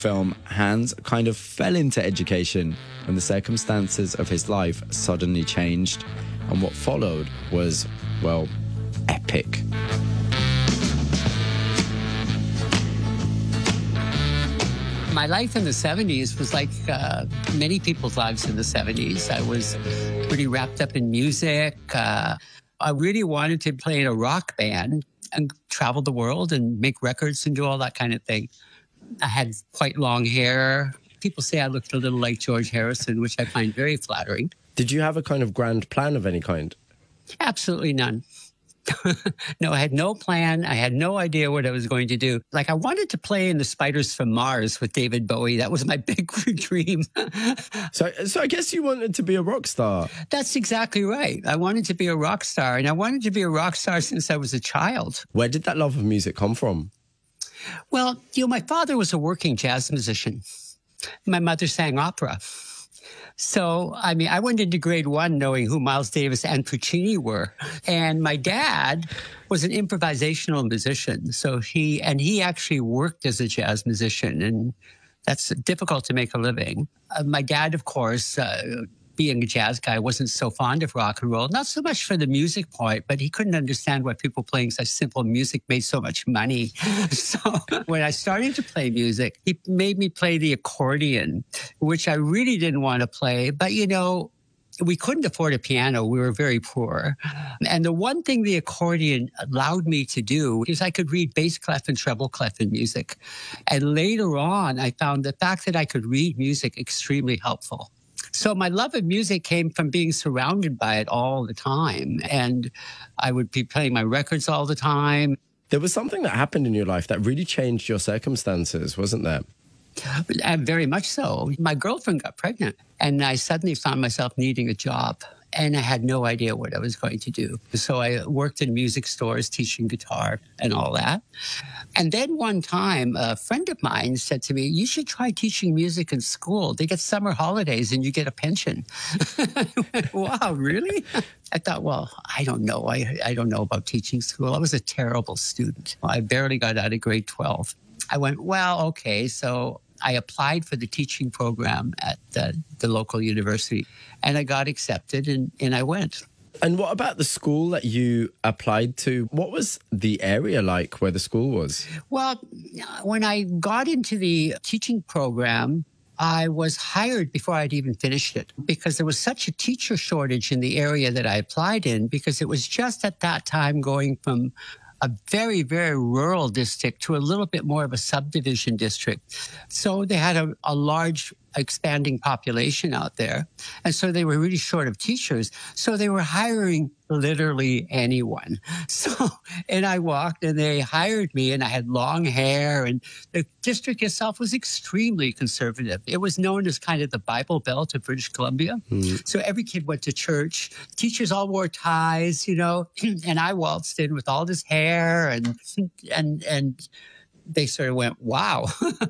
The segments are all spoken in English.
Film, Hans kind of fell into education when the circumstances of his life suddenly changed, and what followed was, well, epic. My life in the 70s was like many people's lives in the 70s. I was pretty wrapped up in music. I really wanted to play in a rock band and travel the world and make records and do all that kind of thing. I had quite long hair. People say I looked a little like George Harrison, which I find very flattering. Did you have a kind of grand plan of any kind? Absolutely none. No, I had no plan. I had no idea what I was going to do. Like, I wanted to play in the Spiders from Mars with David Bowie. That was my big dream. So I guess you wanted to be a rock star. That's exactly right. I wanted to be a rock star, and I wanted to be a rock star since I was a child. Where did that love of music come from? Well, my father was a working jazz musician. My mother sang opera. So, I went into grade 1 knowing who Miles Davis and Puccini were. And my dad was an improvisational musician. So he actually worked as a jazz musician, and that's difficult to make a living. My dad, of course, being a jazz guy, wasn't so fond of rock and roll. Not so much for the music point, but he couldn't understand why people playing such simple music made so much money. So when I started to play music, he made me play the accordion, which I really didn't want to play. But, we couldn't afford a piano. We were very poor. And the one thing the accordion allowed me to do is I could read bass clef and treble clef in music. And later on, I found the fact that I could read music extremely helpful. So my love of music came from being surrounded by it all the time. And I would be playing my records all the time. There was something that happened in your life that really changed your circumstances, wasn't there? Very much so. My girlfriend got pregnant, and I suddenly found myself needing a job. And I had no idea what I was going to do. So I worked in music stores, teaching guitar and all that. And then one time, a friend of mine said to me, you should try teaching music in school. They get summer holidays and you get a pension. I went, wow, really? I thought, well, I don't know. I don't know about teaching school. I was a terrible student. I barely got out of grade 12. I went, well, okay, so I applied for the teaching program at the local university, and I got accepted, and I went. And what about the school that you applied to? What was the area like where the school was? Well, when I got into the teaching program, I was hired before I'd even finished it because there was such a teacher shortage in the area that I applied in, because it was just at that time going from a very, very rural district to a little bit more of a subdivision district. So they had a large expanding population out there. And so they were really short of teachers. So they were hiring literally anyone. And I walked and they hired me, and I had long hair, and the district itself was extremely conservative. It was known as kind of the Bible Belt of British Columbia. So every kid went to church. Teachers all wore ties, and I waltzed in with all this hair and they sort of went, wow.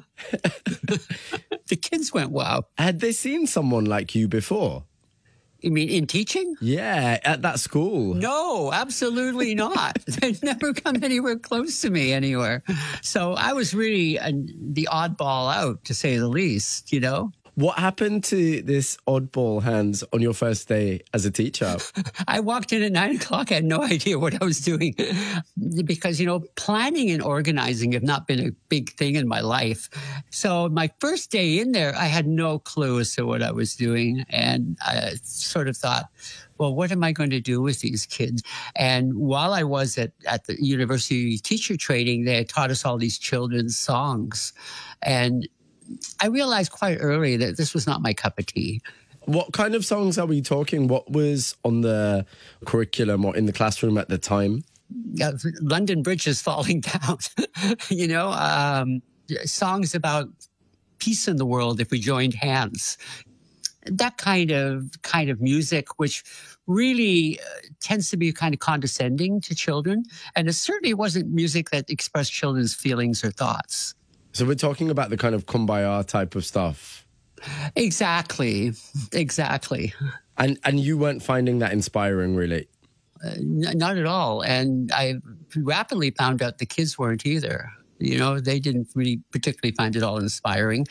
The kids went, wow. Had they seen someone like you before? You mean in teaching? Yeah, at that school. No, absolutely not. They'd never come anywhere close to me anywhere. So I was really the oddball out, to say the least, What happened to this oddball Hans on your first day as a teacher? I walked in at 9 o'clock. I had no idea what I was doing because, planning and organizing have not been a big thing in my life. So my first day in there, I had no clue as to what I was doing. And I sort of thought, well, what am I going to do with these kids? And while I was at the university teacher training, they had taught us all these children's songs. And I realized quite early that this was not my cup of tea. What kind of songs are we talking? What was on the curriculum or in the classroom at the time? London Bridge is falling down, songs about peace in the world if we joined hands. That kind of music, which really tends to be kind of condescending to children. And it certainly wasn't music that expressed children's feelings or thoughts. So we're talking about the kind of kumbaya type of stuff. Exactly. And you weren't finding that inspiring, really? Not at all. And I rapidly found out the kids weren't either. You know, they didn't really particularly find it all inspiring.